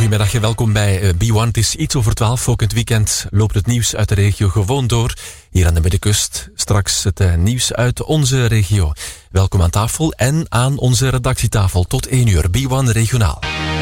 Goedemiddag en welkom bij B1. Het is iets over 12. Ook in het weekend loopt het nieuws uit de regio gewoon door. Hier aan de Middenkust. Straks het nieuws uit onze regio. Welkom aan tafel en aan onze redactietafel. Tot 1 uur. B1 Regionaal.